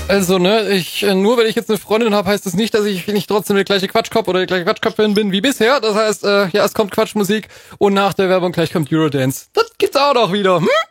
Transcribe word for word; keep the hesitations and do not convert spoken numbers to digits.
Also, ne, ich, äh, nur weil ich jetzt eine Freundin habe, heißt das nicht, dass ich nicht trotzdem der gleiche Quatschkopf oder die gleiche Quatschköpfin bin wie bisher. Das heißt, äh, ja, es kommt Quatschmusik und nach der Werbung gleich kommt Eurodance. Das gibt's auch noch wieder. Hm?